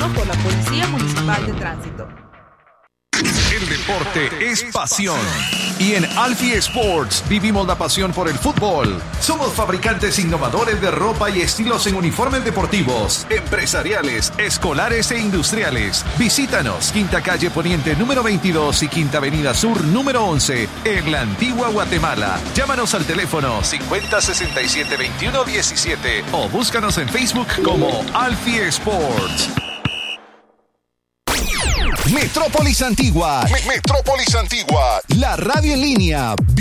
autorizado por la Policía Municipal de Tránsito. El deporte es pasión. Y en Alfie Sports vivimos la pasión por el fútbol. Somos fabricantes innovadores de ropa y estilos en uniformes deportivos, empresariales, escolares e industriales. Visítanos, Quinta Calle Poniente número 22 y Quinta Avenida Sur número 11, en la Antigua Guatemala. Llámanos al teléfono 5067-2117 o búscanos en Facebook como Alfie Sports. Metrópolis Antigua. Metrópolis Antigua. La radio en línea.